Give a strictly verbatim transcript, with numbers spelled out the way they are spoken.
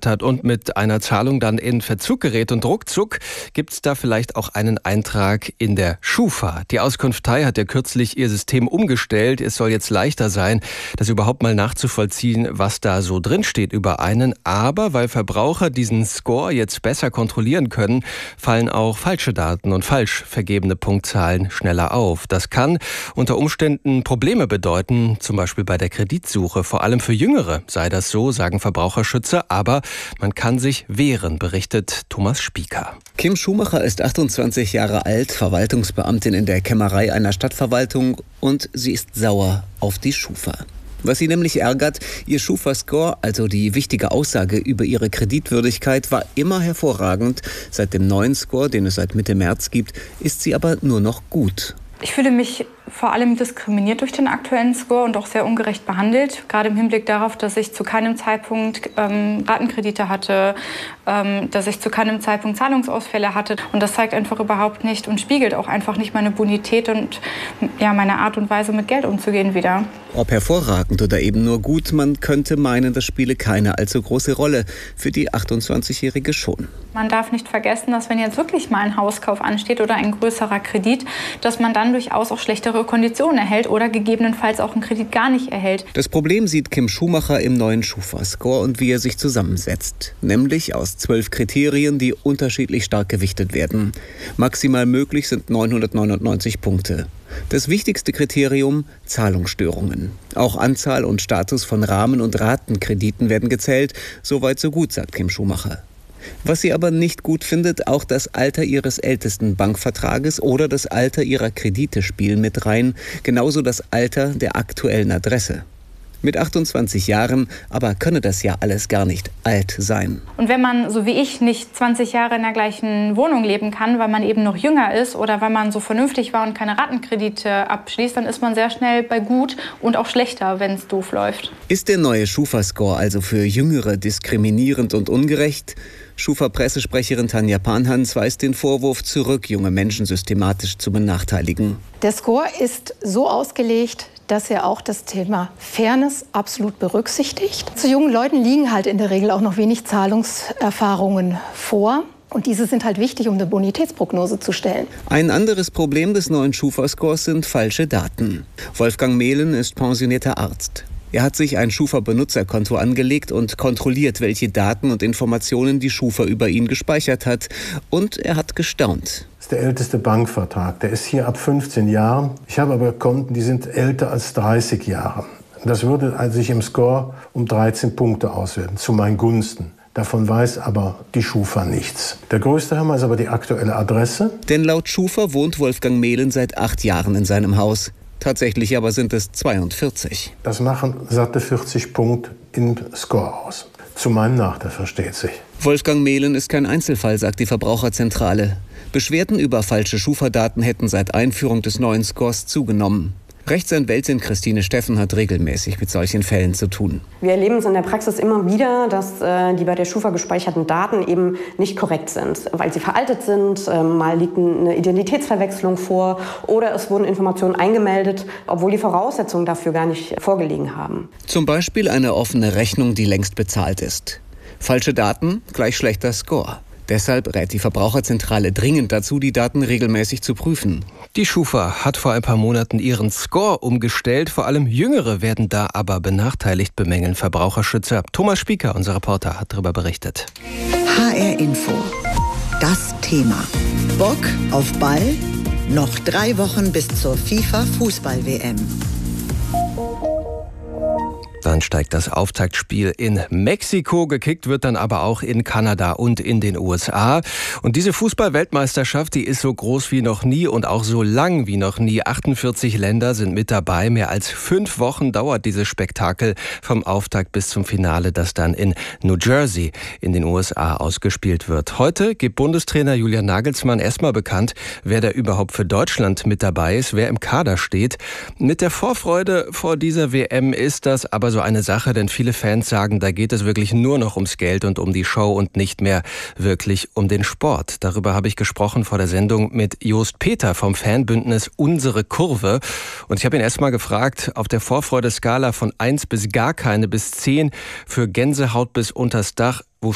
gekauft hat und mit einer Zahlung dann in Verzug gerät und ruckzuck gibt es da vielleicht auch einen Eintrag in der Schufa. Die Auskunftei hat ja kürzlich ihr System umgestellt. Es soll jetzt leichter sein, das überhaupt mal nachzuvollziehen, was da so drinsteht über einen. Aber weil Verbraucher diesen Score jetzt besser kontrollieren können, fallen auch falsche Daten und falsch vergebene Punktzahlen schneller auf. Das kann unter Umständen Probleme bedeuten, zum Beispiel bei der Kreditsuche. Vor allem für Jüngere sei das so, sagen Verbraucherschützer. Aber man kann sich wehren, berichtet Thomas Spieker. Kim Schumacher ist achtundzwanzig Jahre alt, Verwaltungsbeamtin in der Kämmerei einer Stadtverwaltung und sie ist sauer auf die Schufa. Was sie nämlich ärgert, ihr Schufa-Score, also die wichtige Aussage über ihre Kreditwürdigkeit, war immer hervorragend. Seit dem neuen Score, den es seit Mitte März gibt, ist sie aber nur noch gut. Ich fühle mich vor allem diskriminiert durch den aktuellen Score und auch sehr ungerecht behandelt. Gerade im Hinblick darauf, dass ich zu keinem Zeitpunkt ähm, Ratenkredite hatte, ähm, dass ich zu keinem Zeitpunkt Zahlungsausfälle hatte. Und das zeigt einfach überhaupt nicht und spiegelt auch einfach nicht meine Bonität und ja, meine Art und Weise, mit Geld umzugehen wider. Ob hervorragend oder eben nur gut, man könnte meinen, das spiele keine allzu große Rolle. Für die achtundzwanzigjährige schon. Man darf nicht vergessen, dass wenn jetzt wirklich mal ein Hauskauf ansteht oder ein größerer Kredit, dass man dann durchaus auch schlechtere Konditionen erhält oder gegebenenfalls auch einen Kredit gar nicht erhält. Das Problem sieht Kim Schumacher im neuen Schufa-Score und wie er sich zusammensetzt. Nämlich aus zwölf Kriterien, die unterschiedlich stark gewichtet werden. Maximal möglich sind neunhundertneunundneunzig Punkte. Das wichtigste Kriterium: Zahlungsstörungen. Auch Anzahl und Status von Rahmen- und Ratenkrediten werden gezählt. Soweit so gut, sagt Kim Schumacher. Was sie aber nicht gut findet, auch das Alter ihres ältesten Bankvertrages oder das Alter ihrer Kredite spielen mit rein, genauso das Alter der aktuellen Adresse. Mit achtundzwanzig Jahren aber könne das ja alles gar nicht alt sein. Und wenn man, so wie ich, nicht zwanzig Jahre in der gleichen Wohnung leben kann, weil man eben noch jünger ist oder weil man so vernünftig war und keine Ratenkredite abschließt, dann ist man sehr schnell bei gut und auch schlechter, wenn es doof läuft. Ist der neue Schufa-Score also für Jüngere diskriminierend und ungerecht? Schufa-Pressesprecherin Tanja Panhans weist den Vorwurf zurück, junge Menschen systematisch zu benachteiligen. Der Score ist so ausgelegt, dass er auch das Thema Fairness absolut berücksichtigt. Zu jungen Leuten liegen halt in der Regel auch noch wenig Zahlungserfahrungen vor. Und diese sind halt wichtig, um eine Bonitätsprognose zu stellen. Ein anderes Problem des neuen Schufa-Scores sind falsche Daten. Wolfgang Mehlen ist pensionierter Arzt. Er hat sich ein Schufa-Benutzerkonto angelegt und kontrolliert, welche Daten und Informationen die Schufa über ihn gespeichert hat. Und er hat gestaunt. Das ist der älteste Bankvertrag. Der ist hier ab fünfzehn Jahren. Ich habe aber Konten, die sind älter als dreißig Jahre. Das würde sich im Score um dreizehn Punkte auswerten, zu meinen Gunsten. Davon weiß aber die Schufa nichts. Der größte Hammer ist aber die aktuelle Adresse. Denn laut Schufa wohnt Wolfgang Mehlen seit acht Jahren in seinem Haus. Tatsächlich aber sind es zweiundvierzig. Das machen satte vierzig Punkte im Score aus. Zu meinem Nachteil, versteht sich. Wolfgang Mehlen ist kein Einzelfall, sagt die Verbraucherzentrale. Beschwerden über falsche Schufa-Daten hätten seit Einführung des neuen Scores zugenommen. Rechtsanwältin Christine Steffen hat regelmäßig mit solchen Fällen zu tun. Wir erleben es in der Praxis immer wieder, dass äh, die bei der Schufa gespeicherten Daten eben nicht korrekt sind, weil sie veraltet sind, äh, mal liegt eine Identitätsverwechslung vor oder es wurden Informationen eingemeldet, obwohl die Voraussetzungen dafür gar nicht vorgelegen haben. Zum Beispiel eine offene Rechnung, die längst bezahlt ist. Falsche Daten gleich schlechter Score. Deshalb rät die Verbraucherzentrale dringend dazu, die Daten regelmäßig zu prüfen. Die Schufa hat vor ein paar Monaten ihren Score umgestellt. Vor allem Jüngere werden da aber benachteiligt, bemängeln Verbraucherschützer. Thomas Spieker, unser Reporter, hat darüber berichtet. H R Info. Das Thema. Bock auf Ball? Noch drei Wochen bis zur FIFA-Fußball-W M. Dann steigt das Auftaktspiel in Mexiko. Gekickt wird dann aber auch in Kanada und in den U S A. Und diese Fußball-Weltmeisterschaft, die ist so groß wie noch nie und auch so lang wie noch nie. achtundvierzig Länder sind mit dabei. Mehr als fünf Wochen dauert dieses Spektakel vom Auftakt bis zum Finale, das dann in New Jersey in den U S A ausgespielt wird. Heute gibt Bundestrainer Julian Nagelsmann erstmal bekannt, wer da überhaupt für Deutschland mit dabei ist, wer im Kader steht. Mit der Vorfreude vor dieser W M ist das aber so eine Sache, denn viele Fans sagen, da geht es wirklich nur noch ums Geld und um die Show und nicht mehr wirklich um den Sport. Darüber habe ich gesprochen vor der Sendung mit Jost Peter vom Fanbündnis Unsere Kurve. Und ich habe ihn erst mal gefragt, auf der Vorfreudeskala von eins bis gar keine bis zehn für Gänsehaut bis unters Dach,